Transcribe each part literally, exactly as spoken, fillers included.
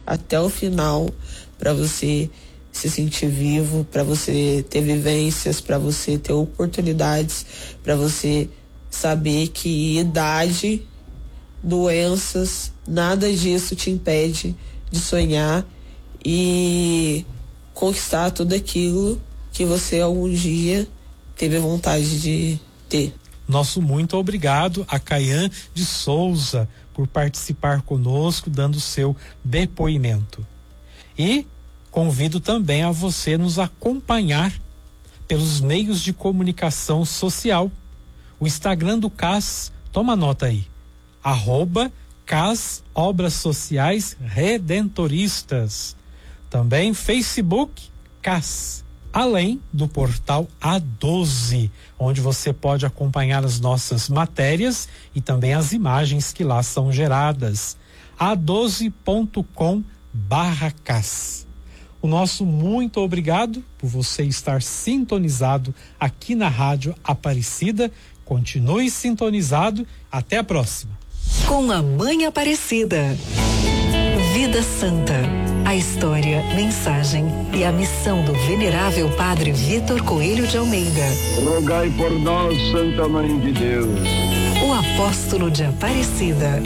até o final, para você se sentir vivo, para você ter vivências, para você ter oportunidades, para você saber que idade, doenças, nada disso te impede de sonhar e conquistar tudo aquilo que você algum dia teve vontade de ter. Nosso muito obrigado a Caian de Souza por participar conosco, dando seu depoimento. E convido também a você nos acompanhar pelos meios de comunicação social. O Instagram do C A S, toma nota aí, arroba C A S Obras Sociais Redentoristas. Também Facebook C A S, além do portal A doze, onde você pode acompanhar as nossas matérias e também as imagens que lá são geradas. a doze ponto com barra C A S. O nosso muito obrigado por você estar sintonizado aqui na Rádio Aparecida. Continue sintonizado. Até a próxima. Com a Mãe Aparecida. Vida Santa. A história, mensagem e a missão do venerável Padre Vitor Coelho de Almeida. Rogai por nós, Santa Mãe de Deus. O apóstolo de Aparecida.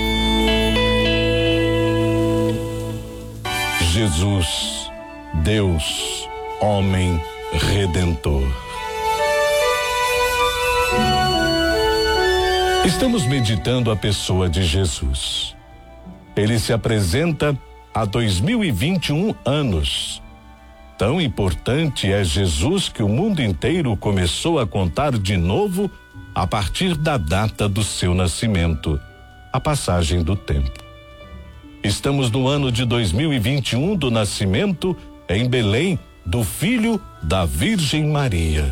Jesus, Deus, homem redentor. Estamos meditando a pessoa de Jesus. Ele se apresenta há dois mil e vinte e um anos. Tão importante é Jesus que o mundo inteiro começou a contar de novo a partir da data do seu nascimento, a passagem do tempo. Estamos no ano de dois mil e vinte e um do nascimento em Belém do Filho da Virgem Maria.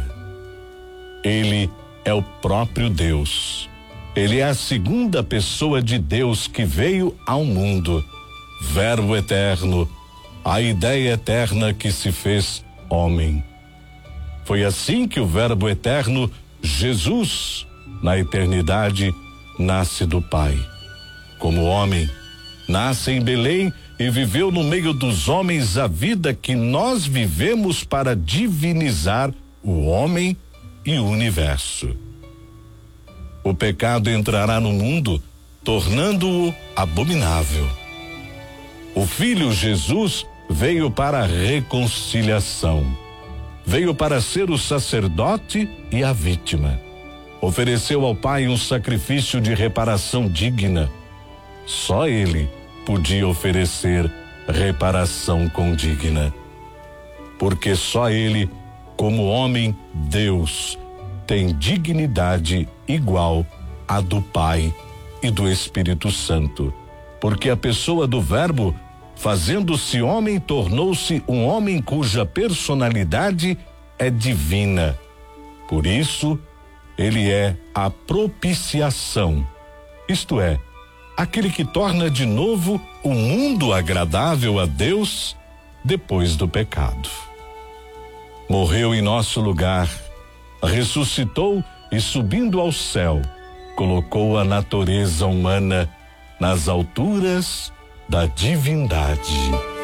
Ele é o próprio Deus. Ele é a segunda pessoa de Deus que veio ao mundo. Verbo eterno, a ideia eterna que se fez homem. Foi assim que o Verbo eterno, Jesus, na eternidade, nasce do Pai. Como homem, nasce em Belém e viveu no meio dos homens a vida que nós vivemos para divinizar o homem e o universo. O pecado entrará no mundo, tornando-o abominável. O Filho Jesus veio para a reconciliação. Veio para ser o sacerdote e a vítima. Ofereceu ao Pai um sacrifício de reparação digna. Só Ele podia oferecer reparação condigna. Porque só Ele, como homem, Deus, tem dignidade igual à do Pai e do Espírito Santo. Porque a pessoa do Verbo, fazendo-se homem, tornou-se um homem cuja personalidade é divina. Por isso, ele é a propiciação, isto é, aquele que torna de novo o mundo agradável a Deus depois do pecado. Morreu em nosso lugar, ressuscitou e, subindo ao céu, colocou a natureza humana nas alturas da divindade.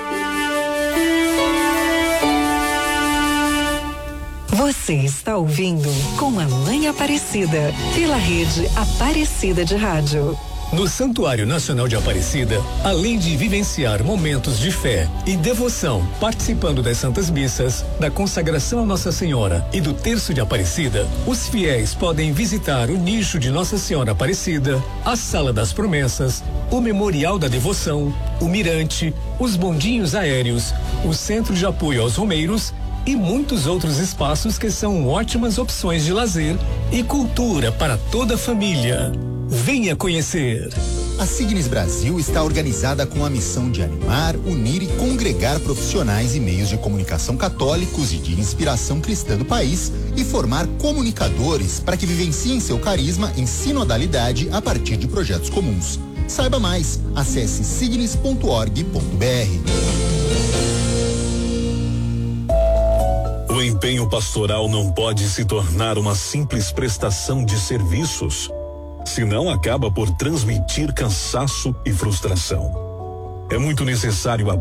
Você está ouvindo Com a Mãe Aparecida, pela rede Aparecida de Rádio. No Santuário Nacional de Aparecida, além de vivenciar momentos de fé e devoção, participando das Santas Missas, da consagração a Nossa Senhora e do Terço de Aparecida, os fiéis podem visitar o nicho de Nossa Senhora Aparecida, a Sala das Promessas, o Memorial da Devoção, o Mirante, os bondinhos aéreos, o Centro de Apoio aos Romeiros e muitos outros espaços que são ótimas opções de lazer e cultura para toda a família. Venha conhecer. A Signes Brasil está organizada com a missão de animar, unir e congregar profissionais e meios de comunicação católicos e de inspiração cristã do país e formar comunicadores para que vivenciem seu carisma em sinodalidade a partir de projetos comuns. Saiba mais, acesse signes ponto org ponto br. O empenho pastoral não pode se tornar uma simples prestação de serviços, senão acaba por transmitir cansaço e frustração. É muito necessário a